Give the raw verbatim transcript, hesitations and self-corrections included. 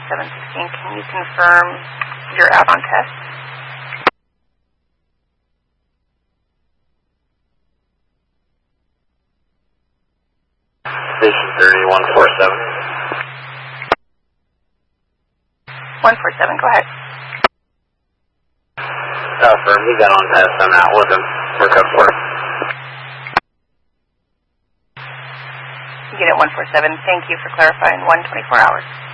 seven sixteen. Can you confirm you're out on test? Station thirty, one four seven. one four seven, go ahead. Uh, firm, he's out on test. I'm out with him. We're code four. Unit one four seven, thank you for clarifying. one twenty-four hours.